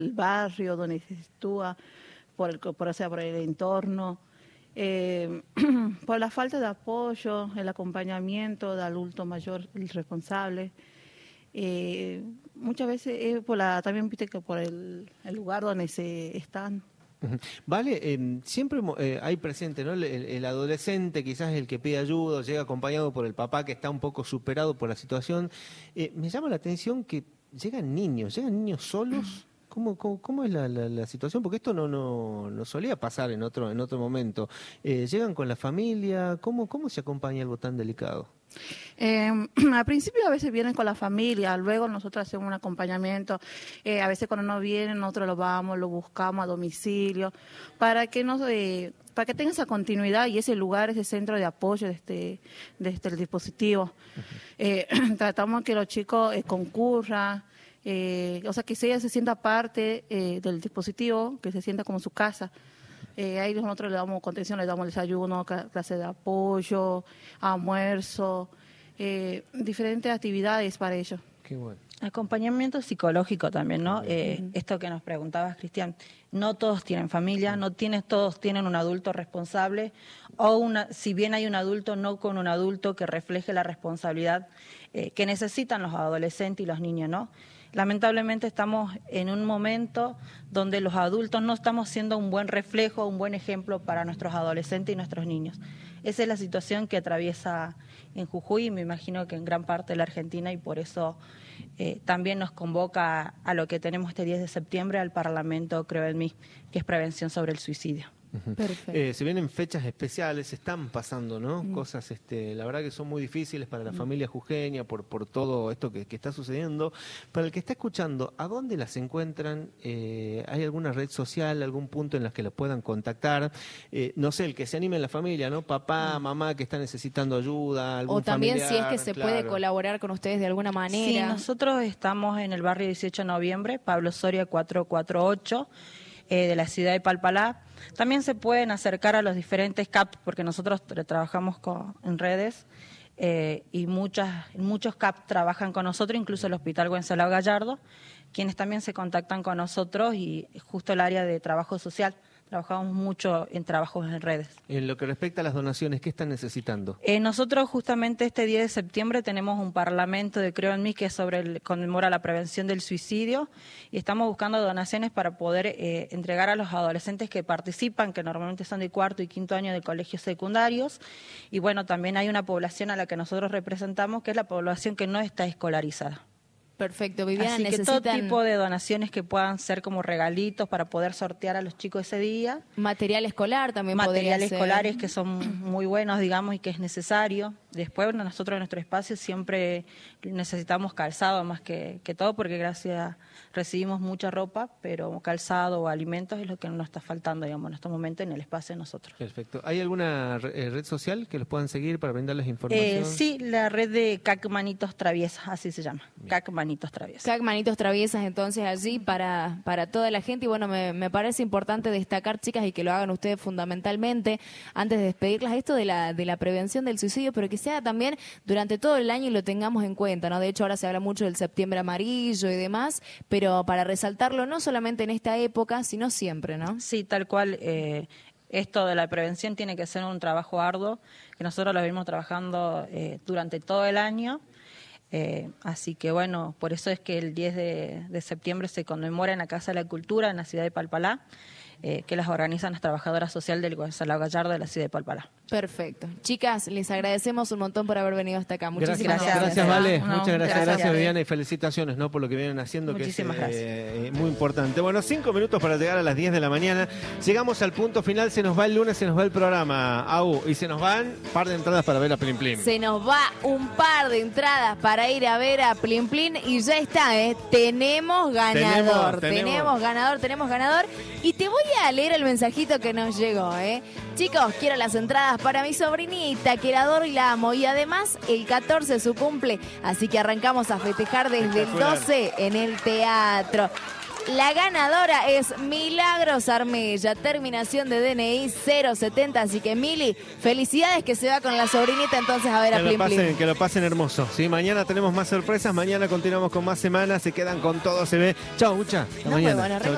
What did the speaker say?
barrio donde se sitúa, o sea, por el entorno, por la falta de apoyo, el acompañamiento del adulto mayor, el responsable. Muchas veces también viste que por el lugar donde se están. Vale, siempre hay presente, ¿no? El adolescente, quizás el que pide ayuda, llega acompañado por el papá que está un poco superado por la situación. Me llama la atención que llegan niños solos. ¿Cómo es la situación? Porque esto no solía pasar en otro momento. ¿Llegan con la familia? ¿Cómo se acompaña algo tan delicado? Al principio a veces vienen con la familia, luego nosotros hacemos un acompañamiento, a veces cuando no vienen nosotros lo buscamos a domicilio, para que tenga esa continuidad y ese lugar, ese centro de apoyo de el dispositivo. Tratamos que los chicos concurran, o sea que ella se sienta parte del dispositivo, que se sienta como su casa. Ahí nosotros le damos contención, le damos desayuno, clase de apoyo, almuerzo, diferentes actividades para ellos. Qué bueno. Acompañamiento psicológico también, ¿no? Esto que nos preguntabas, Cristian, no todos tienen familia, todos tienen un adulto responsable, si bien hay un adulto, no con un adulto que refleje la responsabilidad que necesitan los adolescentes y los niños, ¿no? Lamentablemente estamos en un momento donde los adultos no estamos siendo un buen reflejo, un buen ejemplo para nuestros adolescentes y nuestros niños. Esa es la situación que atraviesa en Jujuy y me imagino que en gran parte de la Argentina, y por eso también nos convoca a lo que tenemos este 10 de septiembre al Parlamento Creo en Mí, que es prevención sobre el suicidio. Perfecto. Se vienen fechas especiales, están pasando, ¿no? Cosas, la verdad que son muy difíciles para la familia jujeña por todo esto que está sucediendo. Para el que está escuchando, ¿a dónde las encuentran? ¿Hay alguna red social, algún punto en las que las puedan contactar? No sé, el que se anime en la familia, ¿no? Papá, mamá que está necesitando ayuda, algún o también familiar, si es que se puede colaborar con ustedes de alguna manera. Sí, nosotros estamos en el barrio 18 de noviembre, Pablo Soria 448, de la ciudad de Palpalá. También se pueden acercar a los diferentes CAP, porque nosotros trabajamos en redes y muchos CAP trabajan con nosotros, incluso el Hospital Wenceslao Gallardo, quienes también se contactan con nosotros y justo el área de trabajo social. Trabajamos mucho en trabajos en redes. En lo que respecta a las donaciones, ¿qué están necesitando? Nosotros justamente este 10 de septiembre tenemos un parlamento de Creo en Mí que conmemora la prevención del suicidio y estamos buscando donaciones para poder entregar a los adolescentes que participan, que normalmente son de cuarto y quinto año de colegios secundarios. Y bueno, también hay una población a la que nosotros representamos, que es la población que no está escolarizada. Perfecto, Viviana, así que todo tipo de donaciones que puedan ser como regalitos para poder sortear a los chicos ese día. Material escolar también podría ser. Materiales escolares que son muy buenos, digamos, y que es necesario. Después nosotros en nuestro espacio siempre necesitamos calzado más que todo, porque recibimos mucha ropa, pero calzado o alimentos es lo que nos está faltando, digamos, en estos momentos en el espacio de nosotros. Perfecto. ¿Hay alguna red social que los puedan seguir para brindarles información? Sí, la red de CAC Manitos Traviesas, así se llama. Bien. CAC Manitos Traviesas. CAC Manitos Traviesas, entonces allí para toda la gente. Y bueno, me parece importante destacar, chicas, y que lo hagan ustedes fundamentalmente, antes de despedirlas, esto de la prevención del suicidio, pero que sea también durante todo el año y lo tengamos en cuenta, ¿no? De hecho, ahora se habla mucho del septiembre amarillo y demás, pero para resaltarlo no solamente en esta época, sino siempre, ¿no? Sí, tal cual. Esto de la prevención tiene que ser un trabajo arduo, que nosotros lo venimos trabajando durante todo el año. Así que bueno, por eso es que el 10 de septiembre se conmemora en la Casa de la Cultura en la ciudad de Palpalá, que las organizan las trabajadoras sociales del Wenceslao Gallardo de la ciudad de Palpalá. Perfecto. Chicas, les agradecemos un montón por haber venido hasta acá. Muchísimas gracias. Gracias, Vale. Muchas gracias, Viviana, y felicitaciones, ¿no?, por lo que vienen haciendo, muchísimas que es muy importante. Bueno, 5 minutos para llegar a las 10 de la mañana. Llegamos al punto final, se nos va el lunes, se nos va el programa, y se nos van un par de entradas para ver a Plim Plim. Se nos va un par de entradas para ir a ver a Plim Plim y ya está, tenemos ganador. Tenemos ganador. Y te voy a leer el mensajito que nos llegó, Chicos, quiero las entradas para mi sobrinita, que la adoro y la amo. Y además, el 14 es su cumple, así que arrancamos a festejar desde el 12 en el teatro. La ganadora es Milagros Armella, terminación de DNI 070, así que Mili, felicidades, que se va con la sobrinita entonces a ver a Plim Plim. Que lo pasen hermoso, ¿sí? Mañana tenemos más sorpresas, mañana continuamos con más semanas, se quedan con todo, se ve. Chau, Ucha, hasta mañana.